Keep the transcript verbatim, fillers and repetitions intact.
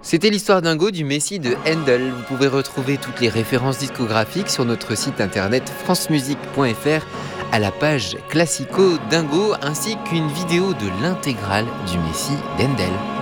C'était l'histoire dingo du Messie de Handel. Vous pouvez retrouver toutes les références discographiques sur notre site internet francemusique point f r à la page Classico Dingo ainsi qu'une vidéo de l'intégrale du Messie d'Handel.